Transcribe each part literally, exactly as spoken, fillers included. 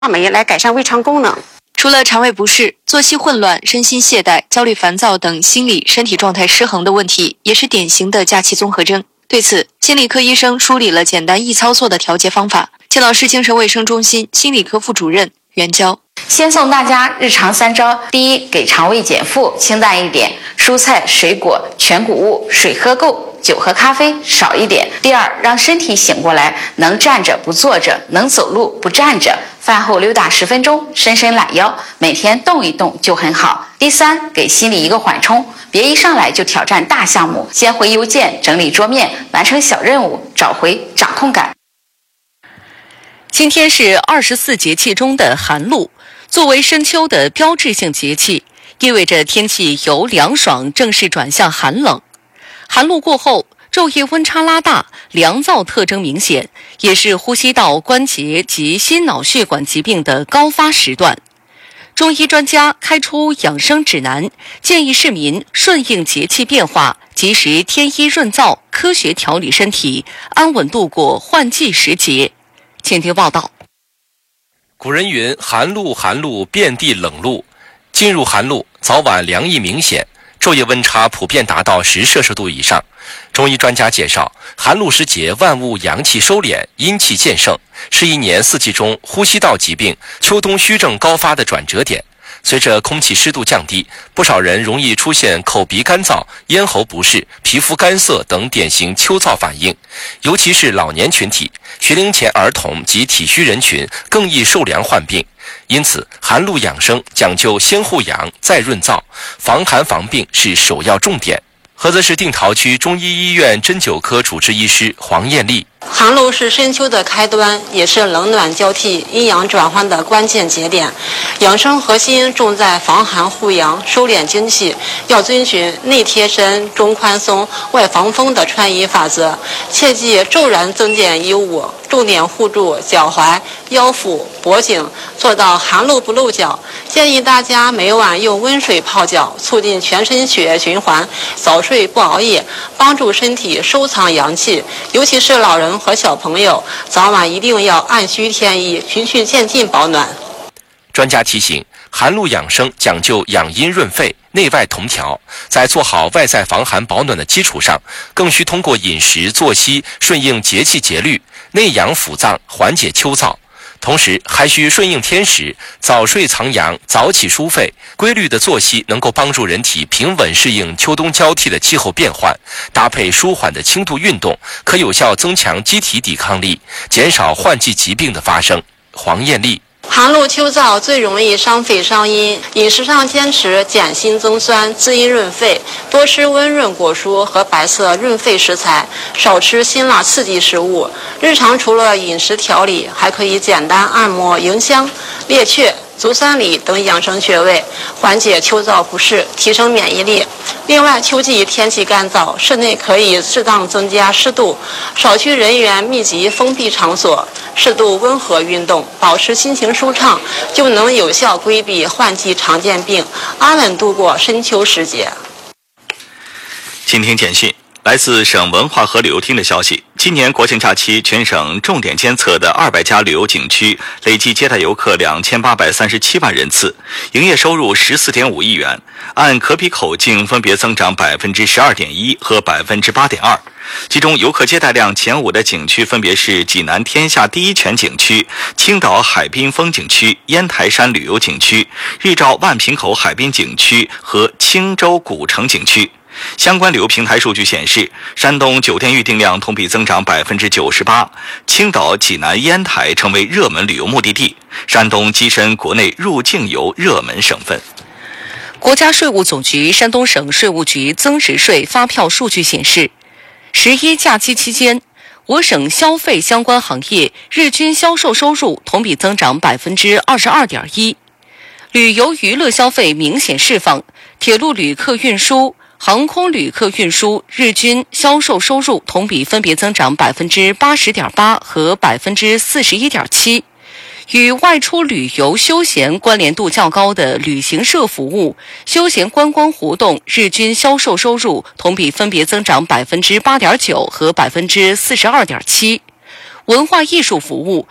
酶来改善胃肠功能。 除了肠胃不适、作息混乱、身心懈怠、焦虑烦躁等心理、身体状态失衡的问题，也是典型的假期综合征。对此，心理科医生梳理了简单易操作的调节方法。青岛市精神卫生中心心理科副主任袁娇。 先送大家日常三招：第一，给肠胃减负，清淡一点，蔬菜、水果、全谷物，水喝够，酒和咖啡少一点。第二，让身体醒过来，能站着不坐着，能走路不站着，饭后溜达十分钟，伸伸懒腰，每天动一动就很好。第三，给心里一个缓冲，别一上来就挑战大项目，先回邮件，整理桌面，完成小任务，找回掌控感。 今天是二十四节气中的寒露，作为深秋的标志性节气，意味着天气由凉爽正式转向寒冷。寒露过后，昼夜温差拉大，凉燥特征明显，也是呼吸道、关节及心脑血管疾病的高发时段。中医专家开出养生指南，建议市民顺应节气变化，及时添衣润燥，科学调理身体，安稳度过换季时节。请听报道。 古人云：寒露寒露，遍地冷露。进入寒露，早晚凉意明显，昼夜温差普遍达到十摄氏度以上。中医专家介绍，寒露时节万物阳气收敛，阴气渐盛，是一年四季中呼吸道疾病、秋冬虚症高发的转折点。随着空气湿度降低，不少人容易出现口鼻干燥、咽喉不适、皮肤干涩等典型秋燥反应，尤其是老年群体、学龄前儿童及体虚人群更易受凉患病。因此，寒露养生讲究先护阳再润燥，防寒防病是首要重点。菏泽市定陶区中医医院针灸科主治医师黄艳丽。 寒露是深秋的开端，也是冷暖交替、阴阳转换的关键节点。养生核心重在防寒护阳、收敛精气，要遵循内贴身、中宽松、外防风的穿衣法则，切忌骤然增减衣物，重点护住脚踝、腰腹、脖颈，做到寒露不露脚。建议大家每晚用温水泡脚，促进全身血液循环，早睡不熬夜，帮助身体收藏阳气。尤其是老人和小朋友，早晚一定要按需添衣，循序渐进保暖。 专家提醒，寒露养生讲究养阴润肺、内外同调，在做好外在防寒保暖的基础上，更需通过饮食作息顺应节气节律，内养腑脏，缓解秋燥。同时还需顺应天时，早睡藏阳，早起疏肺。规律的作息能够帮助人体平稳适应秋冬交替的气候变换，搭配舒缓的轻度运动，可有效增强机体抵抗力，减少换季疾病的发生。黄艳丽。 寒露秋燥最容易伤肺伤阴，饮食上坚持减辛增酸、滋阴润肺，多吃温润果蔬和白色润肺食材，少吃辛辣刺激食物。日常除了饮食调理，还可以简单按摩迎香、列雀、足三里等养生穴位，缓解秋燥不适，提升免疫力。另外，秋季天气干燥，室内可以适当增加湿度，少去人员密集封闭场所，适度温和运动，保持心情舒畅，就能有效规避换季常见病，安稳度过深秋时节。 今天简讯。来自省文化和旅游厅的消息，今年国庆假期全省重点监测的二百家旅游景区累计接待游客两千八百三十七万人次，营业收入十四点五亿元，按可比口径分别增长百分之十二点一和百分之八点二。其中游客接待量前五的景区分别是济南天下第一泉景区、青岛海滨风景区、烟台山旅游景区、日照万坪口海滨景区和青州古城景区。相关旅游平台数据显示，山东酒店预订量同比增长百分之九十八，青岛、济南、烟台成为热门旅游目的地，山东跻身国内入境游热门省份。 国家税务总局山东省税务局增值税发票数据显示，十一假期期间，我省消费相关行业日均销售收入同比增长百分之二十二点一，旅游娱乐消费明显释放，铁路旅客运输、航空旅客运输日均销售收入同比分别增长百分之八十点八和百分之四十一点七。与外出旅游休闲关联度较高的旅行社服务、休闲观光活动日均销售收入同比分别增长百分之八点九和百分之四十二点七。文化艺术服务、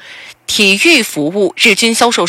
体育服务日均销售